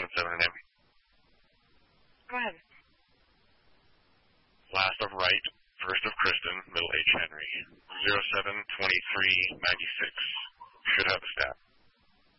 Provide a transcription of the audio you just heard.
777 and M. Go ahead. Last of Wright, first of Kristen, middle H. Henry. 072396. Should have a stat.